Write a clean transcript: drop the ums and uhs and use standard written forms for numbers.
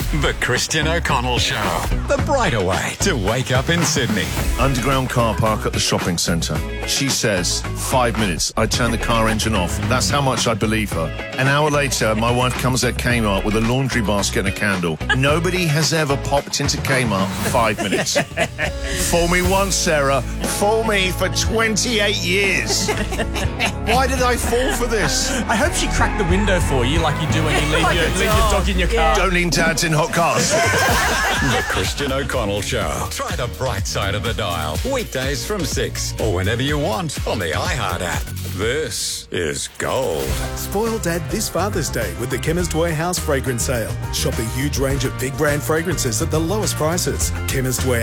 The Christian O'Connell Show. The brighter way to wake up in Sydney. Underground car park at the shopping centre. She says, 5 minutes, I turn the car engine off. That's how much I believe her. An hour later, my wife comes at Kmart with a laundry basket and a candle. Nobody has ever popped into Kmart for 5 minutes. Fool me once, Sarah. Fool me for 28 years. Why did I fall for this? I hope she cracked the window for you like you do when you leave your dog in your car. Don't lean dads in hot cars. The Christian O'Connell Show. Try the bright side of the dial. Weekdays from 6 or whenever you want on the iHeart app. This is gold. Spoil Dad this Father's Day with the Chemist Warehouse fragrance sale. Shop a huge range of big brand fragrances at the lowest prices. Chemist Warehouse.